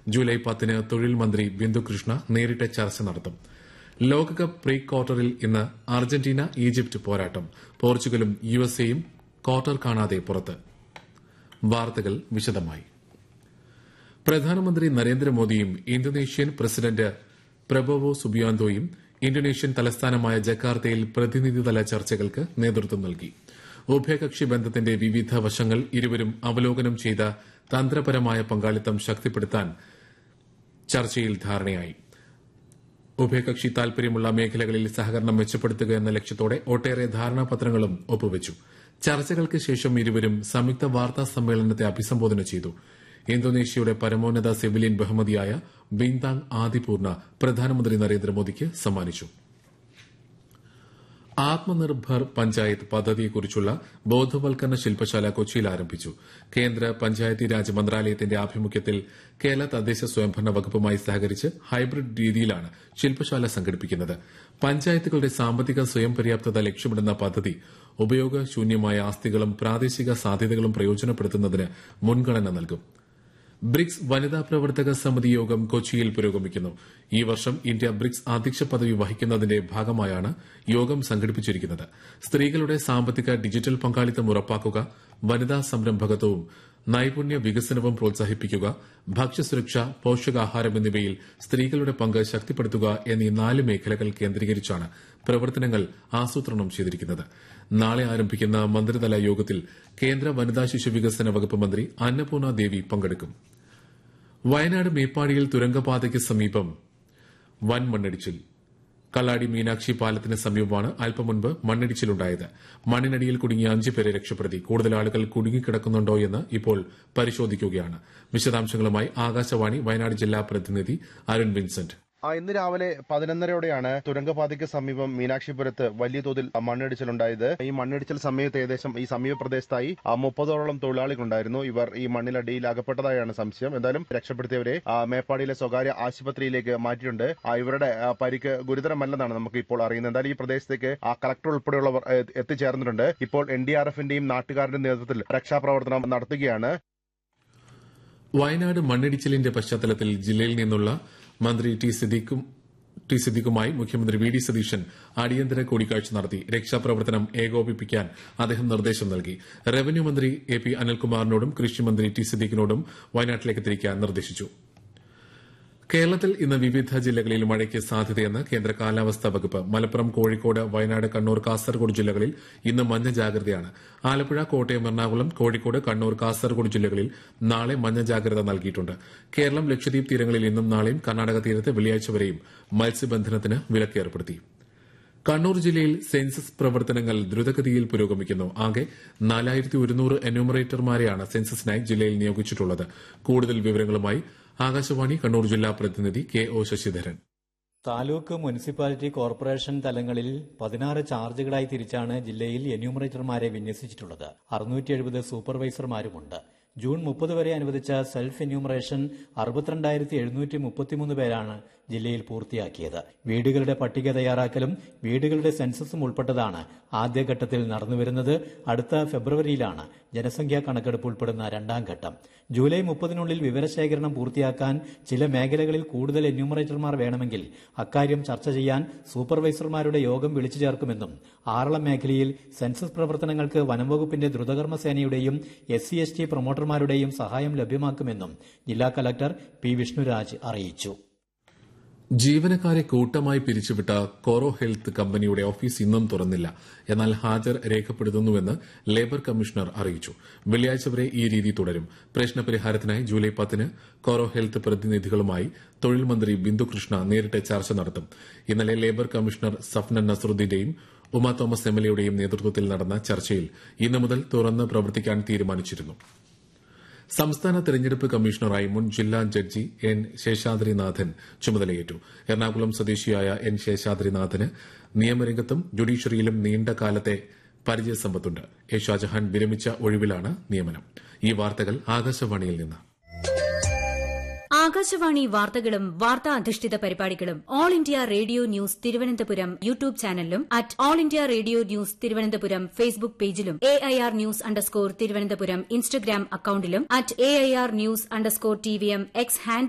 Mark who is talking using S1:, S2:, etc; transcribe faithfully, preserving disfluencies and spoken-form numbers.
S1: July പത്തിന് തൊഴിൽ മന്ത്രി ബിന്ദു കൃഷ്ണ നേരിട്ട് ചർച്ച നടത്തും. ലോകകപ്പ് പ്രീ ക്വാർട്ടറിൽ ഇന്ന് അർജന്റീന ഈജിപ്ത് പോരാട്ടം. പോർച്ചുഗലും യുഎസ്എയും ക്വാർട്ടർ കാണാതെ പുറത്ത്. വാർത്തകൾ വിശദമായി. പ്രധാനമന്ത്രി നരേന്ദ്രമോദിയും ഇന്തോനേഷ്യൻ പ്രസിഡന്റ് പ്രബോവോ സുബിയാന്തോയും ഇന്തോനേഷ്യൻ തലസ്ഥാനമായ ജക്കാർത്തയിൽ പ്രതിനിധിതല ചർച്ചകൾക്ക് നേതൃത്വം നൽകി. ഉഭയകക്ഷി ബന്ധത്തിന്റെ വിവിധ വശങ്ങൾ ഇരുവരും അവലോകനം ചെയ്ത തന്ത്രപരമായ പങ്കാളിത്തം ശക്തിപ്പെടുത്താൻ ചർച്ചയിൽ ധാരണയായി. ഉഭയകക്ഷി താൽപര്യമുള്ള മേഖലകളിൽ സഹകരണം മെച്ചപ്പെടുത്തുക എന്ന ലക്ഷ്യത്തോടെ ഒട്ടേറെ ധാരണാപത്രങ്ങളും ഒപ്പുവച്ചു. ചർച്ചകൾക്ക് ശേഷം ഇരുവരും സംയുക്ത വാർത്താ സമ്മേളനത്തെ അഭിസംബോധന ചെയ്തു. ഇന്തോനേഷ്യയുടെ പരമോന്നത സിവിലിയൻ ബഹുമതിയായ ബിന്താങ് ആദിപൂർണ പ്രധാനമന്ത്രി നരേന്ദ്രമോദിക്ക് സമ്മാനിച്ചു. ആത്മനിർഭർ പഞ്ചായത്ത് പദ്ധതിയെക്കുറിച്ചുള്ള ബോധവൽക്കരണ ശില്പശാല കൊച്ചിയിൽ ആരംഭിച്ചു. കേന്ദ്ര പഞ്ചായത്തി രാജ് മന്ത്രാലയത്തിന്റെ ആഭിമുഖ്യത്തിൽ കേരള തദ്ദേശ സ്വയംഭരണ വകുപ്പുമായി സഹകരിച്ച് ഹൈബ്രിഡ് രീതിയിലാണ് ശില്പശാല സംഘടിപ്പിക്കുന്നത്. പഞ്ചായത്തുകളുടെ സാമ്പത്തിക സ്വയം പര്യാപ്തത ലക്ഷ്യമിടുന്ന പദ്ധതി ഉപയോഗശൂന്യമായ ആസ്തികളും പ്രാദേശിക സാധ്യതകളും പ്രയോജനപ്പെടുത്തുന്നതിന് മുൻഗണന നൽകും. ബ്രിക്സ് വനിതാ പ്രവർത്തക സമിതി യോഗം കൊച്ചിയിൽ പുരോഗമിക്കുന്നു. ഈ വർഷം ഇന്ത്യ ബ്രിക്സ് അധ്യക്ഷ പദവി വഹിക്കുന്നതിന്റെ ഭാഗമായാണ് യോഗം സംഘടിപ്പിച്ചിരിക്കുന്നത്. സ്ത്രീകളുടെ സാമ്പത്തിക ഡിജിറ്റൽ പങ്കാളിത്തം ഉറപ്പാക്കുക, വനിതാ സംരംഭകത്വവും നൈപുണ്യ വികസനവും പ്രോത്സാഹിപ്പിക്കുക, ഭക്ഷ്യസുരക്ഷ, പോഷകാഹാരം എന്നിവയിൽ സ്ത്രീകളുടെ പങ്ക് ശക്തിപ്പെടുത്തുക എന്നീ നാല് മേഖലകൾ കേന്ദ്രീകരിച്ചാണ് പ്രവർത്തനങ്ങൾ ആസൂത്രണം ചെയ്തിരിക്കുന്നത്. നാളെ ആരംഭിക്കുന്ന മന്ത്രിതല യോഗത്തിൽ കേന്ദ്ര വനിതാ ശിശു വികസന വകുപ്പ് മന്ത്രി അന്നപൂർണ ദേവി പങ്കെടുക്കും. വയനാട് മേപ്പാടിയിൽ തുരങ്കപാതയ്ക്ക് സമീപം വൻ മണ്ണിടിച്ചിൽ. കള്ളാടി മീനാക്ഷി പാലത്തിന് സമീപമാണ് അല്പം മുൻപ് മണ്ണിടിച്ചിലുണ്ടായത്. മണ്ണിനടിയിൽ കുടുങ്ങിയ അഞ്ച് പേരെ രക്ഷപ്പെടുത്തി. കൂടുതൽ ആളുകൾ കുടുങ്ങിക്കിടക്കുന്നുണ്ടോ എന്ന് ഇപ്പോൾ പരിശോധിക്കുകയാണ്. വിശദാംശങ്ങളുമായി ആകാശവാണി വയനാട് ജില്ലാ പ്രതിനിധി അരുൺ വിൻസെന്റ്.
S2: ഇന്ന് രാവിലെ പതിനൊന്നരയോടെയാണ് തുരങ്കപാതയ്ക്ക് സമീപം മീനാക്ഷിപുരത്ത് വലിയ തോതിൽ മണ്ണിടിച്ചിലുണ്ടായത്. ഈ മണ്ണിടിച്ചിൽ സമയത്ത് ഏകദേശം ഈ സമീപ പ്രദേശത്തായി മുപ്പതോളം തൊഴിലാളികളുണ്ടായിരുന്നു. ഇവർ ഈ മണ്ണിലടിയിൽ അകപ്പെട്ടതായാണ് സംശയം. എന്തായാലും രക്ഷപ്പെടുത്തിയവരെ മേപ്പാടിയിലെ സ്വകാര്യ ആശുപത്രിയിലേക്ക് മാറ്റിയിട്ടുണ്ട്. ഇവരുടെ പരിക്ക് ഗുരുതരമല്ലെന്നാണ് നമുക്ക് ഇപ്പോൾ അറിയുന്നത്. എന്തായാലും ഈ പ്രദേശത്തേക്ക് കളക്ടർ ഉൾപ്പെടെയുള്ളവർ എത്തിച്ചേർന്നിട്ടുണ്ട്. ഇപ്പോൾ എൻ ഡി ആർ എഫിന്റെയും നാട്ടുകാരുടെയും നേതൃത്വത്തിൽ രക്ഷാപ്രവർത്തനം നടത്തുകയാണ്.
S1: വയനാട് മണ്ണിടിച്ചിലിന്റെ പശ്ചാത്തലത്തിൽ ജില്ലയിൽ നിന്നുള്ള മന്ത്രി ടി സിദ്ദിഖുമായി മുഖ്യമന്ത്രി വി ഡി സതീശൻ അടിയന്തര കൂടിക്കാഴ്ച നടത്തി. രക്ഷാപ്രവർത്തനം ഏകോപിപ്പിക്കാൻ അദ്ദേഹം നിർദ്ദേശം നൽകി. റവന്യൂ മന്ത്രി എ പി അനിൽകുമാറിനോടും കൃഷിമന്ത്രി ടി സിദ്ദിഖിനോടും വയനാട്ടിലേക്ക് തിരിക്കാൻ നിർദ്ദേശിച്ചു. കേരളത്തിൽ ഇന്ന് വിവിധ ജില്ലകളിൽ മഴയ്ക്ക് സാധ്യതയെന്ന് കേന്ദ്ര കാലാവസ്ഥാ വകുപ്പ്. മലപ്പുറം, കോഴിക്കോട്, വയനാട്, കണ്ണൂർ, കാസർഗോഡ് ജില്ലകളിൽ ഇന്ന് മഞ്ഞ ജാഗ്രതയാണ്. ആലപ്പുഴ, കോട്ടയം, എറണാകുളം, കോഴിക്കോട്, കണ്ണൂർ, കാസർഗോഡ് ജില്ലകളിൽ നാളെ മഞ്ഞ ജാഗ്രത നൽകിയിട്ടുണ്ട്. കേരളം, ലക്ഷദ്വീപ് തീരങ്ങളിൽ ഇന്നും നാളെയും, കർണാടക തീരത്ത് വെള്ളിയാഴ്ച വരെയും മത്സ്യബന്ധനത്തിന് വിലക്ക് ഏർപ്പെടുത്തി. കണ്ണൂർ ജില്ലയിൽ സെൻസസ് പ്രവർത്തനങ്ങൾ ദ്രുതഗതിയിൽ പുരോഗമിക്കുന്നു. ആകെ നാലായിരത്തി ഒരുന്നൂറ് എന്യൂമറേറ്റർമാരെയാണ് സെൻസസിനായി ജില്ലയിൽ നിയോഗിച്ചിട്ടുള്ളത്. കൂടുതൽ വിവരങ്ങളുമായി ആകാശവാണി കണ്ണൂർ ജില്ലാ പ്രതിനിധി K O Sasidharan.
S3: Taluk, municipality, corporation തലങ്ങളിൽ പതിനാറ് ചാർജുകളായി തിരിച്ചാണ് ജില്ലയിൽ എന്യൂമറേറ്റർമാരെ വിന്യസിച്ചിട്ടുള്ളത്. അറുന്നൂറ്റി എഴുപത് സൂപ്പർവൈസർമാരുമുണ്ട്. ജൂൺ മുപ്പത് വരെ അനുവദിച്ച സെൽഫ് എന്യൂമറേഷൻ അറുപത്തിരണ്ടായിരത്തി എഴുന്നൂറ്റി മുപ്പത്തിമൂന്ന് പേരാണ് ജില്ലയിൽ പൂർത്തിയാക്കിയത്. വീടുകളുടെ പട്ടിക തയ്യാറാക്കലും വീടുകളുടെ സെൻസസും ഉൾപ്പെട്ടതാണ് ആദ്യഘട്ടത്തിൽ നടന്നുവരുന്നത്. അടുത്ത ഫെബ്രുവരിയിലാണ് ജനസംഖ്യാ കണക്കെടുപ്പ് ഉൾപ്പെടുന്ന രണ്ടാം ഘട്ടം. ജൂലൈ മുപ്പതിനുള്ളിൽ വിവരശേഖരണം പൂർത്തിയാക്കാൻ ചില മേഖലകളിൽ കൂടുതൽ എന്യൂമറേറ്റർമാർ വേണമെങ്കിൽ അക്കാര്യം ചർച്ച ചെയ്യാൻ സൂപ്പർവൈസർമാരുടെ യോഗം വിളിച്ചു ചേർക്കുമെന്നും ആറളം മേഖലയിൽ സെൻസസ് പ്രവർത്തനങ്ങൾക്ക് വനംവകുപ്പിന്റെ ദ്രുതകർമ്മസേനയുടെയും എസ് സി എസ് ടി പ്രൊമോട്ടർമാരുടെയും സഹായം ലഭ്യമാക്കുമെന്നും ജില്ലാ കലക്ടർ പി വിഷ്ണുരാജ് അറിയിച്ചു.
S1: ജീവനക്കാരെ കൂട്ടമായി പിരിച്ചുവിട്ട കോറോ ഹെൽത്ത് കമ്പനിയുടെ ഓഫീസ് ഇന്നും തുറന്നില്ല. എന്നാൽ ഹാജർ രേഖപ്പെടുത്തുന്നുവെന്ന് ലേബർ കമ്മീഷണർ അറിയിച്ചു. വെള്ളിയാഴ്ച വരെ ഈ രീതി തുടരും. പ്രശ്നപരിഹാരത്തിനായി ജൂലൈ പത്തിന് കോറോ ഹെൽത്ത് പ്രതിനിധികളുമായി തൊഴിൽ മന്ത്രി ബിന്ദു കൃഷ്ണ നേരിട്ട് ചർച്ച നടത്തും. ഇന്നലെ labour commissioner സഫ്നൻ നസറുദ്ദീന്റെയും Uma Thomas M L എയുടെയും നേതൃത്വത്തിൽ നടന്ന ചർച്ചയിൽ ഇന്നു മുതൽ തുറന്ന് പ്രവർത്തിക്കാൻ തീരുമാനിച്ചിരുന്നു. സംസ്ഥാന തെരഞ്ഞെടുപ്പ് കമ്മീഷണറായി മുൻ ജില്ലാ ജഡ്ജി എൻ ശേഷാദ്രിനാഥൻ ചുമതലയേറ്റു. എറണാകുളം സ്വദേശിയായ എൻ ശേഷാദ്രിനാഥന് നിയമരംഗത്തും ജുഡീഷ്യറിയിലും നീണ്ട കാലത്തെ പരിചയസമ്പത്തുണ്ട്. എ ഷാജഹാൻ വിരമിച്ച ഒഴിവിലാണ് നിയമനം. ഈ വാർത്തകൾ ആകാശവാണിയിൽ നിന്ന്.
S4: ആകാശവാണി വാർത്തകളും വാർത്താ അധിഷ്ഠിത പരിപാടികളും all India radio news Thiruvananthapuram YouTube ചാനലിലും at all India radio news Thiruvananthapuram Facebook പേജിലും A I R news underscore Thiruvananthapuram Instagram അക്കൌണ്ടിലും at A I R news underscore T V M X ഹാൻഡിലും